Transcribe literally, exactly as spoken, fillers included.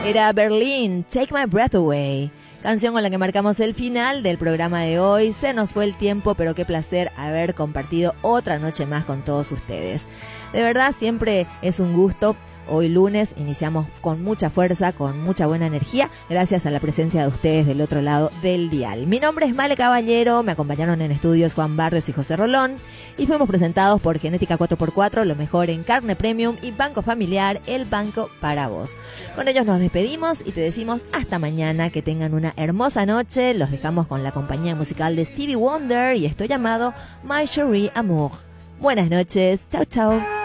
Era Berlín, Take My Breath Away. Canción con la que marcamos el final del programa de hoy. Se nos fue el tiempo, pero qué placer haber compartido otra noche más con todos ustedes. De verdad, siempre es un gusto. Hoy lunes iniciamos con mucha fuerza, con mucha buena energía, gracias a la presencia de ustedes del otro lado del dial. Mi nombre es Male Caballero, me acompañaron en estudios Juan Barrios y José Rolón, y fuimos presentados por Genética cuatro por cuatro, lo mejor en carne premium, y Banco Familiar, el banco para vos. Con ellos nos despedimos y te decimos hasta mañana, que tengan una hermosa noche. Los dejamos con la compañía musical de Stevie Wonder y esto llamado My Cherie Amour. Buenas noches, chau chau.